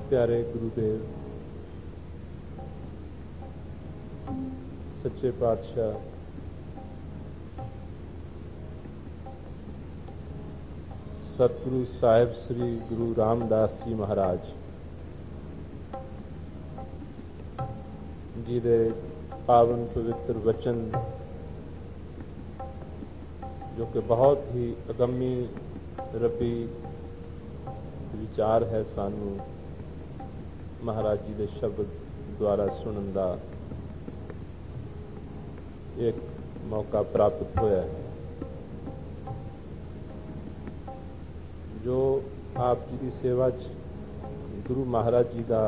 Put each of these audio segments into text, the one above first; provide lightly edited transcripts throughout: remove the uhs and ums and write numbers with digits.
प्यारे गुरुदेव, सच्चे पातशाह, सतगुरु साहिब श्री गुरु रामदास जी महाराज जी दे पावन पवित्र वचन, जो कि बहुत ही अगम्य रबी विचार है, सानू महाराज जी के शब्द द्वारा सुनने का एक मौका प्राप्त होया है। जो आप जी की सेवा गुरु महाराज जी का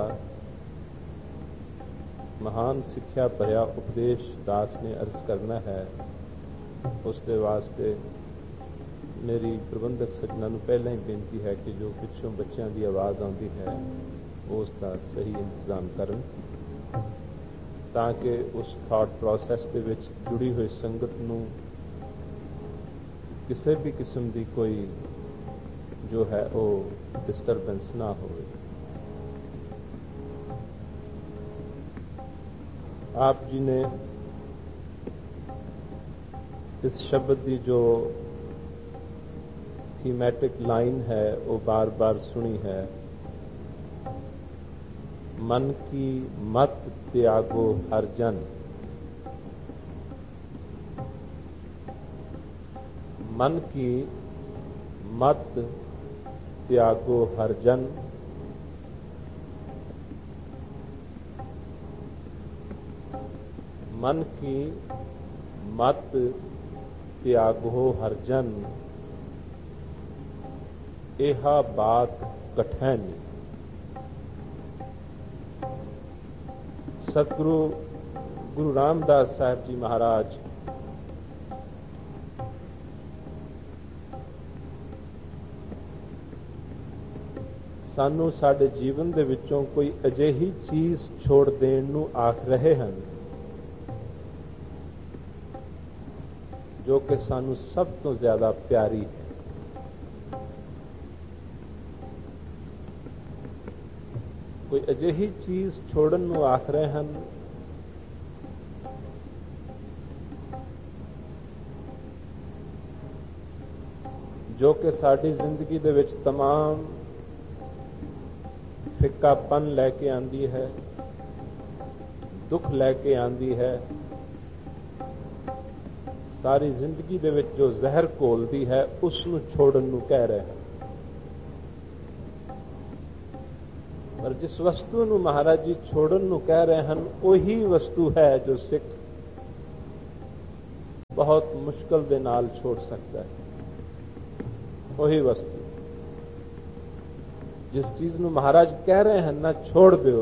महान सिक्ख्या भरिया उपदेश दास ने अर्ज करना है, उसके वास्ते मेरी प्रबंधक सज्जना नूं पहले ही बेनती है कि जो पिछों बच्चों की आवाज़ आती है उसका सही इंतजाम करन, ताकि उस थॉट प्रोसैस के विच जुड़ी हुई संगत नूं किसी भी किस्म की कोई जो है वो डिस्टरबेंस ना हो। आप जी ने इस शब्द की जो थीमेटिक लाइन है वो बार बार सुनी है, मन की मत त्यागो हर जन। मन की मत त्यागो हर जन, मन की मत त्यागो हर जन, एहा बात कठैन। सतगुरु गुरु रामदास साहब जी महाराज सानू साडे जीवन दे विचों कोई अजिही चीज छोड़ देण नूं आख रहे हैं जो कि सानू सब तो ज्यादा प्यारी है। कोई अजिही चीज छोड़न नूं आख रहे हैं जो कि साडी जिंदगी दे विच तमाम फिक्कापन लैके आंदी है, दुख लैके आंदी है, सारी जिंदगी दे विच जो जहर घोलदी है उसनूं छोड़न नूं कह रहे हैं। पर जिस वस्तु नूं महाराज जी छोड़न नूं कह रहे हैं वही वस्तु है जो सिख बहुत मुश्किल दे नाल छोड़ सकता है। वही वस्तु जिस चीज नूं महाराज कह रहे हैं ना छोड़ दो,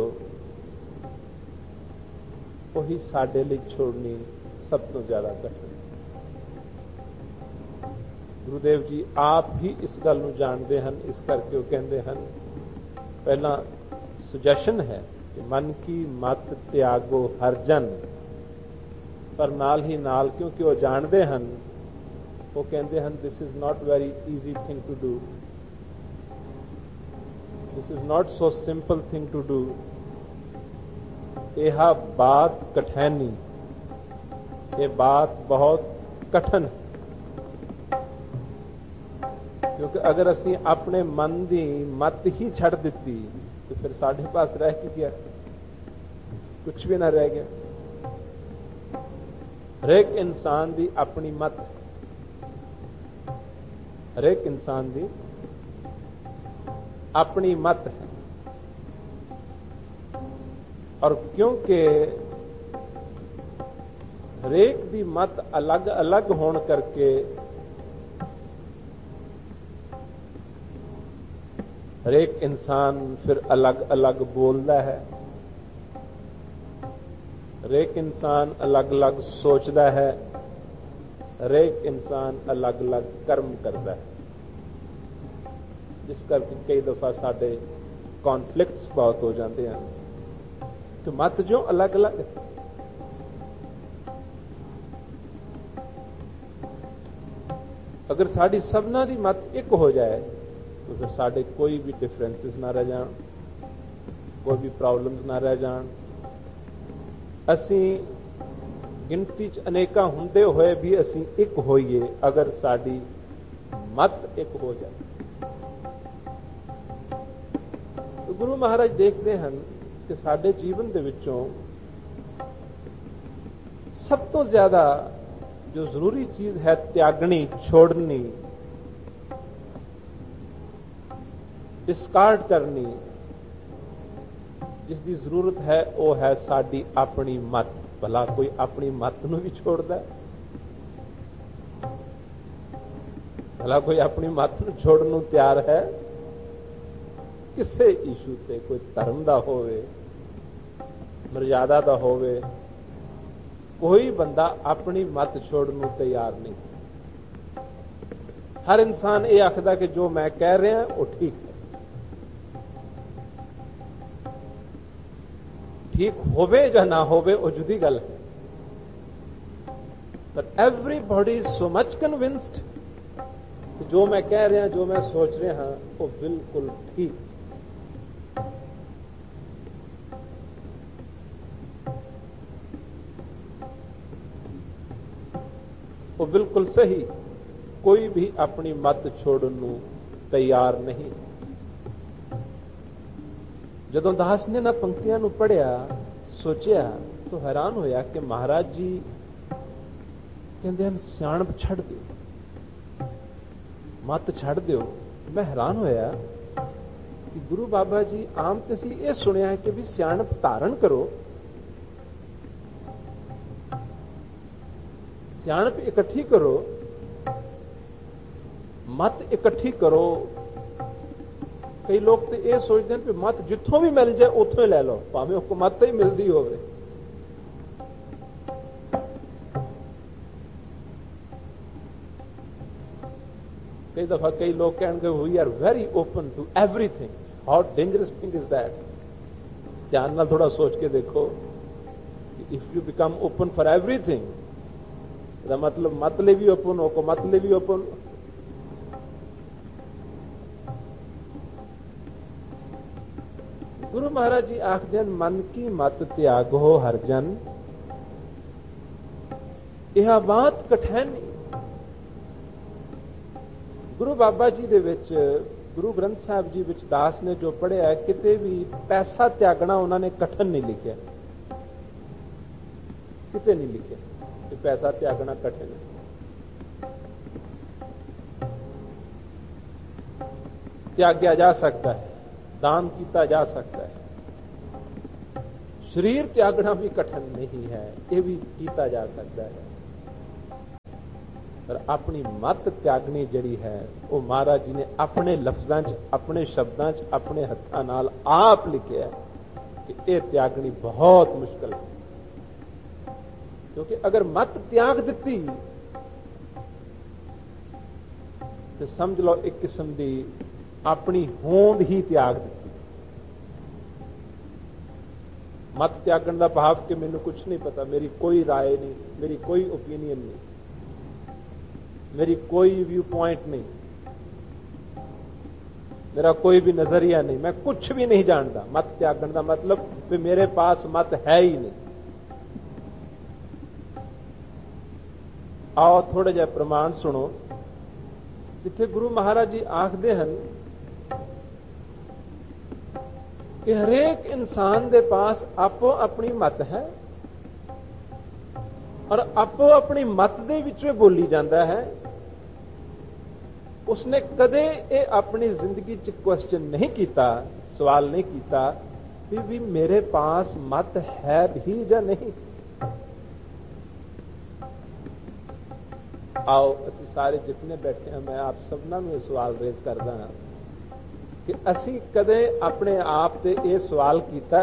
वही साडे लई छोड़नी सब तो ज्यादा कठिन। गुरुदेव जी आप ही इस गल नूं जानते हैं, इस करके वो कहते हैं, पहला सुजैशन है कि मन की मत त्यागो हर जन, पर नाल ही नाल क्योंकि वो जानते हैं, वो कहते हैं this is not very easy thing to do, this is not so simple thing to do, यह बात कठैनी, ये बात बहुत कठिन है। क्योंकि अगर असी अपने मन की मत ही छड़ दी तो फिर साढ़े पास रह के गया, कुछ भी ना रह गया। हरेक इंसान की अपनी मत, हरेक इंसान की अपनी मत है, और क्योंकि हरेक की मत अलग अलग होने करके हरेक इंसान फिर अलग अलग बोलता है, हरेक इंसान अलग अलग सोचता है, हरेक इंसान अलग अलग कर्म करता है, जिस करके कई दफा साडे कॉन्फ्लिक्ट्स बहुत हो जाते हैं। तो मत जो अलग अलग है, अगर साड़ी सबना दी मत एक हो जाए तो फिर साढ़े कोई भी डिफरेंसेस ना रह जान, ਕੋਈ ਵੀ ਪ੍ਰੋਬਲਮਸ ਨਾ ਰਹਿ ਜਾਣ। ਅਸੀਂ ਗਿਣਤੀ 'ਚ ਅਨੇਕਾਂ ਹੁੰਦੇ ਹੋਏ ਵੀ ਅਸੀਂ ਇੱਕ ਹੋਈਏ, ਅਗਰ ਸਾਡੀ ਮਤ ਇੱਕ ਹੋ ਜਾਏ। ਗੁਰੂ ਮਹਾਰਾਜ ਦੇਖਦੇ ਹਨ ਕਿ ਸਾਡੇ ਜੀਵਨ ਦੇ ਵਿੱਚੋਂ ਸਭ ਤੋਂ ਜ਼ਿਆਦਾ ਜੋ ਜ਼ਰੂਰੀ ਚੀਜ਼ ਹੈ ਤਿਆਗਣੀ, ਛੋੜਨੀ, ਡਿਸਕਾਰਡ ਕਰਨੀ, ਜਿਸ ਦੀ ਜ਼ਰੂਰਤ ਹੈ ਉਹ ਹੈ ਸਾਡੀ ਆਪਣੀ ਮਤ। ਭਲਾ ਕੋਈ ਆਪਣੀ ਮਤ ਨੂੰ ਵੀ ਛੋੜਦਾ? ਭਲਾ ਕੋਈ ਆਪਣੀ ਮਤ ਨੂੰ ਛੋੜਨ ਨੂੰ ਤਿਆਰ ਹੈ? ਕਿਸੇ ਇਸ਼ੂ ਤੇ, ਕੋਈ ਧਰਮ ਦਾ ਹੋਵੇ, ਮਰਜ਼ਾਦਾ ਦਾ ਹੋਵੇ, ਕੋਈ ਬੰਦਾ ਆਪਣੀ ਮਤ ਛੋੜਨ ਨੂੰ ਤਿਆਰ ਨਹੀਂ। ਹਰ ਇਨਸਾਨ ਇਹ ਆਖਦਾ ਕਿ ਜੋ ਮੈਂ ਕਹਿ ਰਿਹਾ ਉਹ ਠੀਕ ਹੈ। ਠੀਕ ਹੋਵੇ ਜਾਂ ਨਾ ਹੋਵੇ ਉਹ ਜੁਦੀ ਗੱਲ ਹੈ, ਪਰ ਐਵਰੀਬਾਡੀ ਇਜ਼ ਸੋ ਮਚ ਕਨਵਿੰਸਡ ਕਿ ਜੋ ਮੈਂ ਕਹਿ ਰਿਹਾ, ਜੋ ਮੈਂ ਸੋਚ ਰਿਹਾ ਹਾਂ ਉਹ ਬਿਲਕੁਲ ਠੀਕ। ਉਹ ਬਿਲਕੁਲ ਸਹੀ। ਕੋਈ ਵੀ ਆਪਣੀ ਮਤ ਛੋੜਨ ਨੂੰ ਤਿਆਰ ਨਹੀਂ। ਜਦੋਂ ਦਾਸ ਨੇ ਨਾ ਪੰਕਤੀਆਂ ਨੂੰ ਪੜ੍ਹਿਆ, ਸੋਚਿਆ ਤਾਂ ਹੈਰਾਨ ਹੋਇਆ ਕਿ ਮਹਾਰਾਜ ਜੀ ਕਹਿੰਦੇ ਹਨ ਸਿਆਣਪ ਛੱਡ ਦਿਓ, ਮਤ ਛੱਡ ਦਿਓ। ਮੈਂ ਹੈਰਾਨ ਹੋਇਆ ਕਿ ਗੁਰੂ ਬਾਬਾ ਜੀ ਆਮ ਤੇ ਅਸੀਂ ਇਹ ਸੁਣਿਆ ਹੈ ਕਿ ਵੀ ਸਿਆਣਪ ਧਾਰਨ ਕਰੋ, ਸਿਆਣਪ ਇਕੱਠੀ ਕਰੋ, ਮਤ ਇਕੱਠੀ ਕਰੋ। ਕਈ ਲੋਕ ਤੇ ਇਹ ਸੋਚਦੇ ਹਨ ਕਿ ਮਤ ਜਿੱਥੋਂ ਵੀ ਮਿਲ ਜਾਏ ਉੱਥੋਂ ਹੀ ਲੈ ਲਓ, ਭਾਵੇਂ ਉਹ ਮਤ ਹੀ ਮਿਲਦੀ ਹੋਵੇ। ਕਈ ਦਫਾ ਕਈ ਲੋਕ ਕਹਿਣਗੇ ਵੀ are very open to everything. How dangerous thing is that. ਧਿਆਨ ਨਾਲ ਥੋੜਾ ਸੋਚ ਕੇ ਦੇਖੋ, if you become open for everything, ਇਹਦਾ ਮਤਲਬ ਮਤ ਲਈ ਵੀ ਓਪਨ ਹੋ, ਮਤ ਲਈ ਵੀ ਓਪਨ। ਗੁਰੂ ਮਹਾਰਾਜ ਜੀ ਆਖਦੇ ਹਨ ਮਨ ਕੀ ਮਤ ਤਿਆਗੋ ਹਰ ਜਨ, ਇਹ ਬਾਤ ਕਠਿਨ। ਗੁਰੂ ਬਾਬਾ ਜੀ ਦੇ ਵਿੱਚ, ਗੁਰੂ ਗ੍ਰੰਥ ਸਾਹਿਬ ਜੀ ਵਿੱਚ ਦਾਸ ਨੇ ਜੋ ਪੜ੍ਹਿਆ, ਕਿਤੇ ਵੀ ਪੈਸਾ ਤਿਆਗਣਾ ਉਹਨਾਂ ਨੇ ਕਠਿਨ ਨਹੀਂ ਲਿਖਿਆ, ਕਿਤੇ ਨਹੀਂ ਲਿਖਿਆ ਕਿ ਪੈਸਾ ਤਿਆਗਣਾ ਕਠਿਨ ਹੈ। ਤਿਆਗਿਆ ਜਾ ਸਕਦਾ ਹੈ, दान किया जा सकता है। शरीर त्यागना भी कठिन नहीं है, यह भी किया जा सकता है। पर अपनी मत त्यागनी जड़ी है वो महाराज जी ने अपने लफ्जां च, अपने शब्दां च, अपने हत्थां नाल आप लिखिया कि यह त्यागनी बहुत मुश्किल है। क्योंकि अगर मत त्याग दी तो समझ लो एक किस्म की अपनी होंद ही त्याग दी। मत त्यागण का भाव कि मैनू कुछ नहीं पता, मेरी कोई राय नहीं, मेरी कोई ओपीनियन नहीं, मेरी कोई व्यू पॉइंट नहीं, मेरा कोई भी नजरिया नहीं, मैं कुछ भी नहीं जानता। मत त्यागण का मतलब कि मेरे पास मत है ही नहीं। आओ थोड़े जिहा प्रमाण सुनो जिथे गुरु महाराज जी आखते हैं कि हरेक इंसान के पास आपो अपनी मत है और आपो अपनी मत दे विचों बोली जाता है। उसने कदे ये अपनी जिंदगी च क्वेश्चन नहीं किया, सवाल नहीं किया कि भी मेरे पास मत है भी या नहीं। आओ असी सारे जितने बैठे हैं, मैं आप सबना में सवाल रेज करता हाँ कि असी कदे अपने आप से यह सवाल किया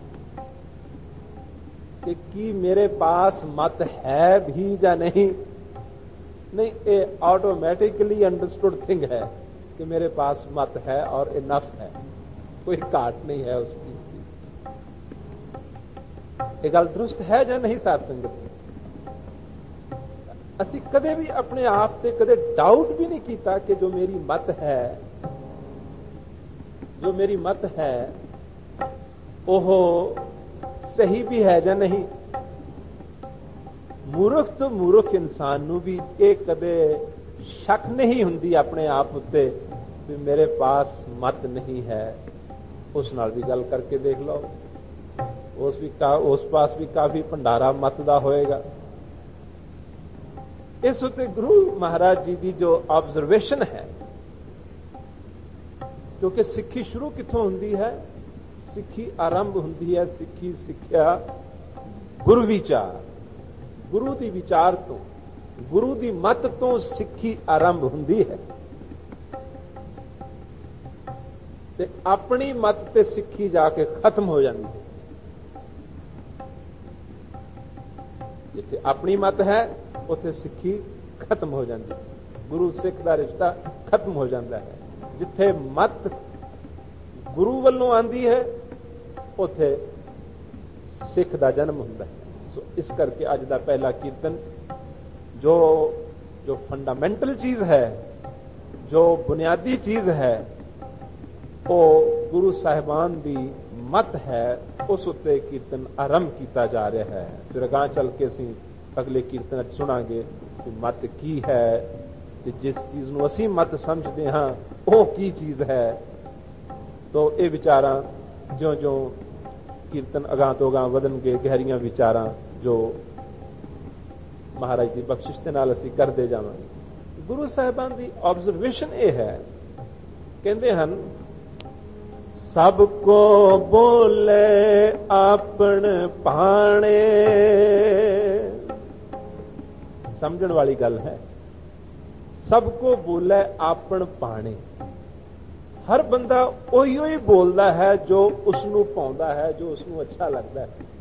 कि की मेरे पास मत है भी या नहीं। नहीं, ये ऑटोमेटिकली अंडरस्टूड थिंग है कि मेरे पास मत है और इनफ है, कोई घाट नहीं है उसकी। ये गल दुरुस्त है या नहीं साथ संगत? असी कदे भी अपने आप से कदे डाउट भी नहीं किया कि जो मेरी मत है, जो मेरी मत है ਉਹ ਸਹੀ ਵੀ ਹੈ ਜਾਂ ਨਹੀਂ। ਮੂਰਖ ਤੋਂ ਮੂਰਖ ਇਨਸਾਨ ਨੂੰ ਵੀ ਇਹ ਕਦੇ ਸ਼ੱਕ ਨਹੀਂ ਹੁੰਦੀ ਆਪਣੇ ਆਪ ਉੱਤੇ ਵੀ ਮੇਰੇ ਪਾਸ ਮਤ ਨਹੀਂ ਹੈ। ਉਸ ਨਾਲ ਵੀ ਗੱਲ ਕਰਕੇ ਦੇਖ ਲਓ, ਉਸ ਪਾਸ ਵੀ ਕਾਫੀ ਭੰਡਾਰਾ ਮਤ ਦਾ ਹੋਏਗਾ। ਇਸ ਉੱਤੇ ਗੁਰੂ ਮਹਾਰਾਜ ਜੀ ਦੀ ਜੋ ਆਬਜ਼ਰਵੇਸ਼ਨ ਹੈ, ਕਿਉਂਕਿ ਸਿੱਖੀ ਸ਼ੁਰੂ ਕਿੱਥੋਂ ਹੁੰਦੀ ਹੈ? ਸਿੱਖੀ ਆਰੰਭ ਹੁੰਦੀ ਹੈ, ਸਿੱਖੀ ਸਿੱਖਿਆ ਗੁਰੂ ਵਿਚਾਰ, ਗੁਰੂ ਦੀ ਵਿਚਾਰ ਤੋਂ, ਗੁਰੂ ਦੀ ਮਤ ਤੋਂ ਸਿੱਖੀ ਆਰੰਭ ਹੁੰਦੀ ਹੈ। ਤੇ ਆਪਣੀ ਮਤ ਤੇ ਸਿੱਖੀ ਜਾ ਕੇ ਖਤਮ ਹੋ ਜਾਂਦੀ ਹੈ। ਜਿੱਥੇ ਆਪਣੀ ਮਤ ਹੈ ਉੱਥੇ ਸਿੱਖੀ ਖਤਮ ਹੋ ਜਾਂਦੀ ਹੈ, ਗੁਰੂ ਸਿੱਖ ਦਾ ਰਿਸ਼ਤਾ ਖਤਮ ਹੋ ਜਾਂਦਾ ਹੈ। ਜਿੱਥੇ ਮਤ ਗੁਰੂ ਵੱਲੋਂ ਆਂਦੀ ਹੈ ਉੱਥੇ ਸਿੱਖ ਦਾ ਜਨਮ ਹੁੰਦਾ ਹੈ। ਸੋ ਇਸ ਕਰਕੇ ਅੱਜ ਦਾ ਪਹਿਲਾ ਕੀਰਤਨ ਜੋ ਫੰਡਾਮੈਂਟਲ ਚੀਜ਼ ਹੈ, ਜੋ ਬੁਨਿਆਦੀ ਚੀਜ਼ ਹੈ, ਉਹ ਗੁਰੂ ਸਾਹਿਬਾਨ ਦੀ ਮਤ ਹੈ, ਉਸ ਉੱਤੇ ਕੀਰਤਨ ਆਰੰਭ ਕੀਤਾ ਜਾ ਰਿਹਾ ਹੈ। ਫਿਰ ਅਗਾਂਹ ਚੱਲ ਕੇ ਅਸੀਂ ਅਗਲੇ ਕੀਰਤਨ ਸੁਣਾਂਗੇ ਕਿ ਮਤ ਕੀ ਹੈ ਤੇ ਜਿਸ ਚੀਜ਼ ਨੂੰ ਅਸੀਂ ਮਤ ਸਮਝਦੇ ਹਾਂ ਉਹ ਕੀ ਚੀਜ਼ ਹੈ। ਤੋ ਇਹ ਵਿਚਾਰਾਂ ਜਿਉਂ-ਜਿਉਂ ਕੀਰਤਨ ਅਗਾਂਹ ਤੋਂ ਅਗਾਂਹ ਵਧਣਗੇ, ਗਹਿਰੀਆਂ ਵਿਚਾਰਾਂ ਜੋ ਮਹਾਰਾਜ ਦੀ ਬਖਸ਼ਿਸ਼ ਦੇ ਨਾਲ ਅਸੀਂ ਕਰਦੇ ਜਾਵਾਂਗੇ। ਗੁਰੂ ਸਾਹਿਬਾਨ ਦੀ ਆਬਜ਼ਰਵੇਸ਼ਨ ਇਹ ਹੈ, ਕਹਿੰਦੇ ਹਨ ਸਭ ਕੋ ਬੋਲੇ ਆਪਣ ਭਾਣੇ। ਸਮਝਣ ਵਾਲੀ ਗੱਲ ਹੈ। ਸਭ ਕੋ ਬੋਲੇ ਆਪਣ ਭਾਣੇ। ਹਰ ਬੰਦਾ ਉਹੀ ਬੋਲਦਾ ਹੈ ਜੋ ਉਸ ਨੂੰ ਭਾਉਂਦਾ ਹੈ, ਜੋ ਉਸ ਨੂੰ ਅੱਛਾ ਲੱਗਦਾ ਹੈ।